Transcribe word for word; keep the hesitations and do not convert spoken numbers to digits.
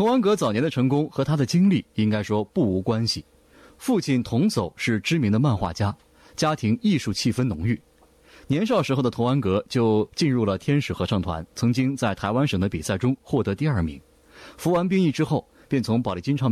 童安格早年的成功和他的经历应该说不无关系。父亲童走是知名的漫画家，家庭艺术气氛浓郁。年少时候的童安格就进入了天使合唱团，曾经在台湾省的比赛中获得第二名。服完兵役之后，便从宝丽金唱